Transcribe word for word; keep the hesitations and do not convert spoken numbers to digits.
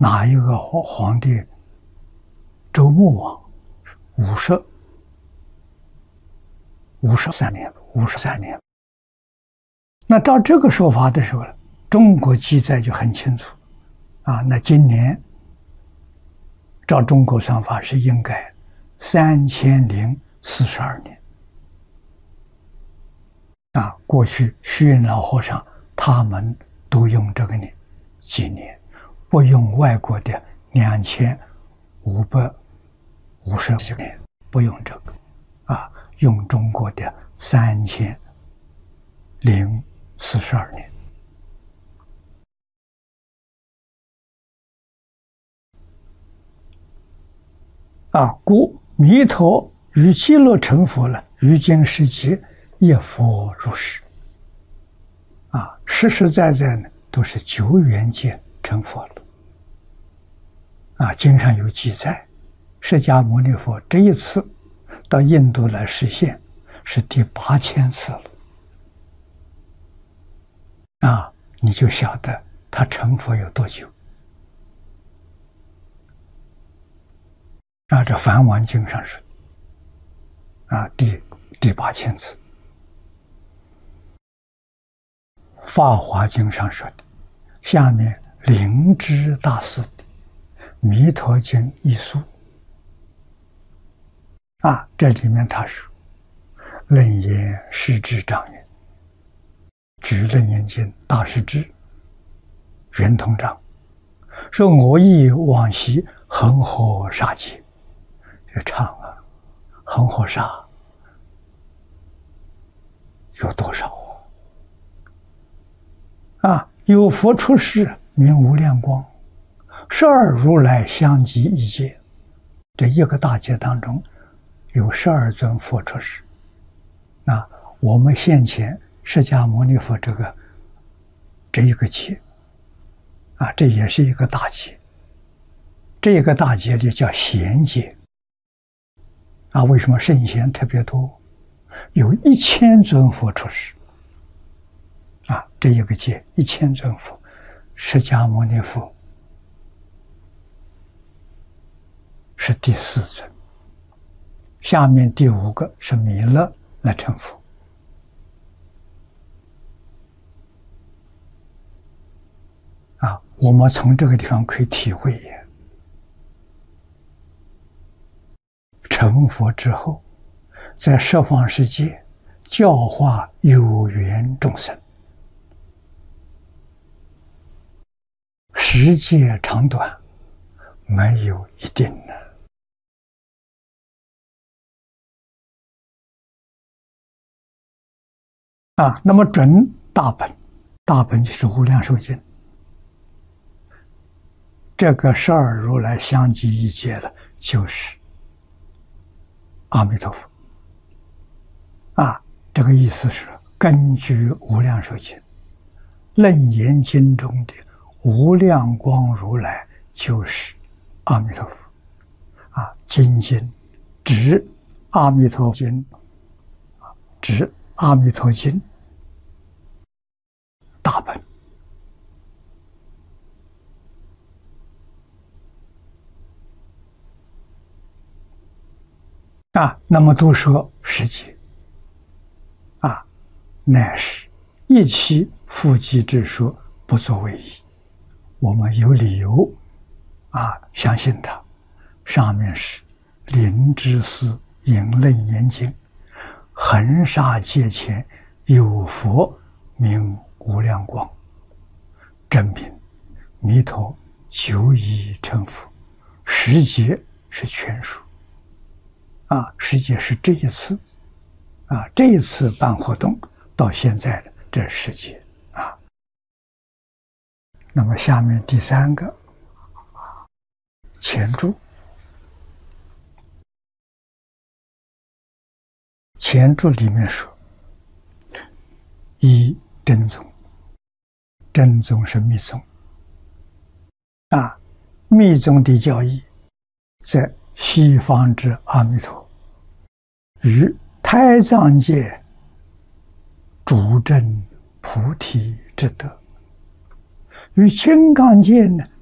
哪一个皇皇帝周穆王五十五十三年，五十三年。那照这个说法的时候，中国记载就很清楚啊。那今年照中国算法是应该三千零四十二年啊。过去虚云老和尚他们都用这个年纪年，不用外国的两千五百五十几年，不用这个啊，用中国的三千零四十二年啊。故弥陀与极乐成佛了，于今世界一佛如是啊，实实在在呢，都是久远界成佛了啊。经上有记载，释迦牟尼佛这一次到印度来实现，是第八千次了啊，你就晓得他成佛有多久啊。这梵王经上说啊，第第八千次。法华经上说的，下面灵芝大师的弥陀经一书啊，这里面他说楞严释智障人，举楞严经大师智圆通章，说我忆往昔恒河沙劫，这长啊，恒河沙有多少啊？有佛出世名无量光，十二如来相继一劫，这一个大劫当中有十二尊佛出世。那我们现前释迦牟尼佛这个这一个劫啊，这也是一个大劫。这一个大劫里叫贤劫啊，为什么圣贤特别多？有一千尊佛出世啊，这一个劫一千尊佛，释迦牟尼佛是第四尊，下面第五个是弥勒来成佛啊。我们从这个地方可以体会也，成佛之后，在十方世界教化有缘众生，时间长短没有一定的啊。那么准大本，大本就是无量寿经，这个十二如来相继一劫了，就是阿弥陀佛啊。这个意思是根据无量寿经楞严经中的无量光如来就是阿弥陀佛啊。经经指阿弥陀经，指阿弥陀经大本啊。那么都说十劫啊，乃是一期复集之说不作为意，我们有理由啊相信它。上面是灵芝寺引楞严经，恒沙界前有佛名无量光，证明弥陀久已成佛，十劫是全数啊。十劫是这一次啊，这一次办活动到现在的这十劫啊。那么下面第三个前注，前注里面说，一真宗，真宗是密宗啊，密宗的教义在西方之阿弥陀与胎藏界主证菩提之德，与金刚界呢